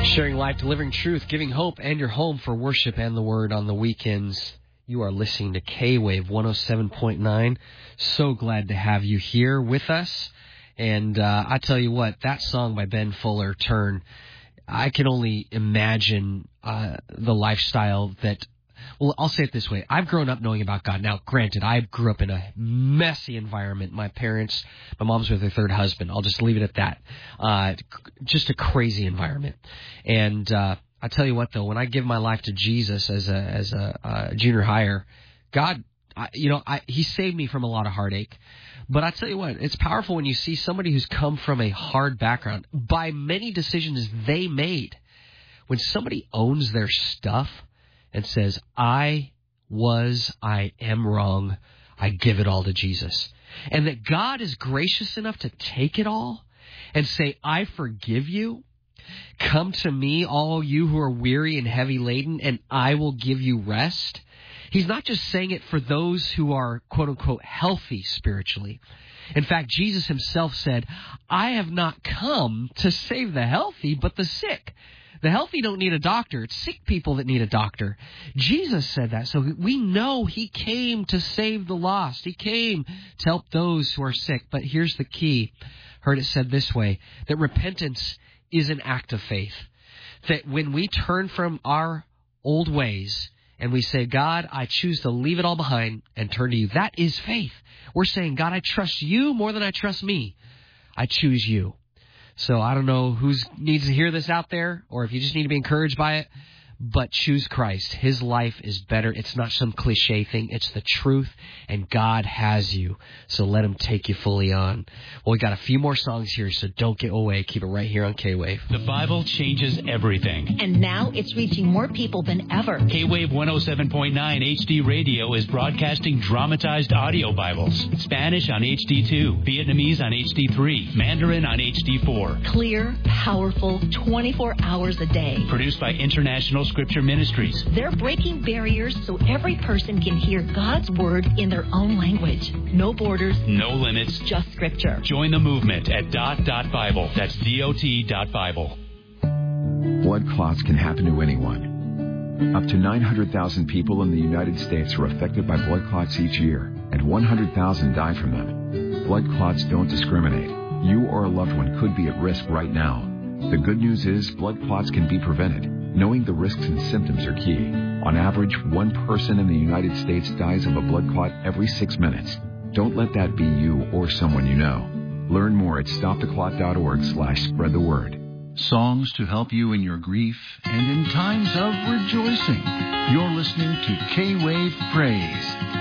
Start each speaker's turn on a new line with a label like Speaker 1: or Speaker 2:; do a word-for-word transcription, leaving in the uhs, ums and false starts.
Speaker 1: Sharing life, delivering truth, giving hope, and your home for worship and the word on the weekends. You are listening to K-Wave one oh seven point nine. So glad to have you here with us. And uh, I tell you what, that song by Ben Fuller, Turn, I can only imagine uh, the lifestyle that, well, I'll say it this way. I've grown up knowing about God. Now, granted, I grew up in a messy environment. My parents, my mom's with her third husband. I'll just leave it at that. Uh, just a crazy environment. And uh, I tell you what, though, when I give my life to Jesus as a as a uh, junior hire, God, I, you know, I, He saved me from a lot of heartache. But I tell you what, it's powerful when you see somebody who's come from a hard background by many decisions they made. When somebody owns their stuff and says, I was, I am wrong, I give it all to Jesus. And that God is gracious enough to take it all and say, I forgive you. Come to me, all you who are weary and heavy laden, and I will give you rest. He's not just saying it for those who are, quote unquote, healthy spiritually. In fact, Jesus himself said, I have not come to save the healthy, but the sick. The healthy don't need a doctor. It's sick people that need a doctor. Jesus said that. So we know he came to save the lost. He came to help those who are sick. But here's the key. Heard it said this way, that repentance is an act of faith. That when we turn from our old ways and we say, God, I choose to leave it all behind and turn to you, that is faith. We're saying, God, I trust you more than I trust me. I choose you. So I don't know who needs to hear this out there or if you just need to be encouraged by it, but choose Christ. His life is better. It's not some cliche thing. It's the truth, and God has you. So let him take you fully on. Well, we got a few more songs here, so don't get away. Keep it right here on K-Wave.
Speaker 2: The Bible changes everything.
Speaker 3: And now it's reaching more people than ever.
Speaker 2: K-Wave one oh seven point nine H D Radio is broadcasting dramatized audio Bibles. Spanish on H D two, Vietnamese on H D three, Mandarin on H D four.
Speaker 3: Clear, powerful, twenty-four hours a day.
Speaker 2: Produced by International Scripture Ministries.
Speaker 3: They're breaking barriers so every person can hear God's Word in their own language. No borders.
Speaker 2: No limits.
Speaker 3: Just Scripture.
Speaker 2: Join the movement at dot dot Bible. That's D O T dot Bible.
Speaker 4: Blood clots can happen to anyone. Up to nine hundred thousand people in the United States are affected by blood clots each year, and one hundred thousand die from them. Blood clots don't discriminate. You or a loved one could be at risk right now. The good news is blood clots can be prevented. Knowing the risks and symptoms are key. On average, one person in the United States dies of a blood clot every six minutes. Don't let that be you or someone you know. Learn more at stop the clot dot org slash spread the word.
Speaker 5: Songs to help you in your grief and in times of rejoicing. You're listening to K-Wave Praise.